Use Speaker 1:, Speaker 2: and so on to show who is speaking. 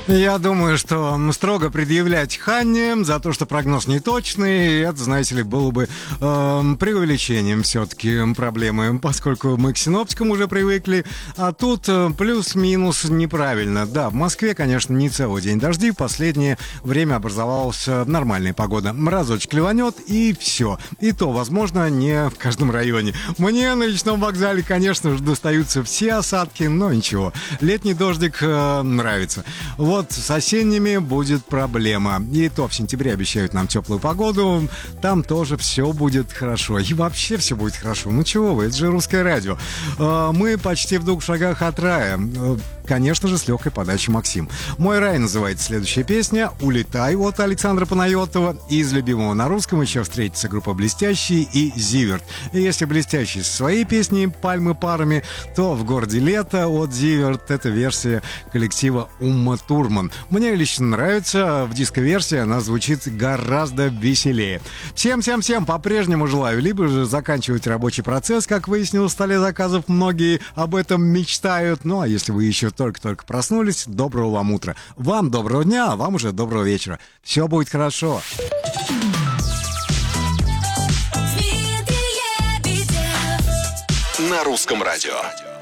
Speaker 1: Я думаю, что строго предъявлять Ханне за то, что прогноз неточный, это, знаете ли, было бы преувеличением все-таки проблемы, поскольку мы к синоптикам уже привыкли, а тут плюс-минус неправильно. Да, в Москве, конечно, не целый день дожди, в последнее время образовалась нормальная погода. Разочек ливанет и все. И то, возможно, не в каждом районе. Мне на речном вокзале, конечно же, достаются все осадки, но ничего. Летний дождик нравится. Вот с осенними будет проблема. И то в сентябре обещают нам теплую погоду. Там тоже все будет хорошо. И вообще все будет хорошо. Ну чего вы, это же русское радио. Мы почти в 2 шагах от рая. Конечно же, с легкой подачей Максим. «Мой рай» называется следующая песня. «Улетай» от Александра Панайотова. Из любимого на русском еще встретится группа «Блестящие» и «Зиверт». И если «Блестящие» со своей песней «Пальмы парами», то «В городе лето» от «Зиверт» — это версия коллектива Ума Турман. Мне лично нравится. В диско-версии она звучит гораздо веселее. Всем по-прежнему желаю либо же заканчивать рабочий процесс, как выяснилось в столе заказов, многие об этом мечтают. Ну а если вы еще только-только проснулись, доброго вам утра. Вам доброго дня, а вам уже доброго вечера. Все будет хорошо.
Speaker 2: На русском радио.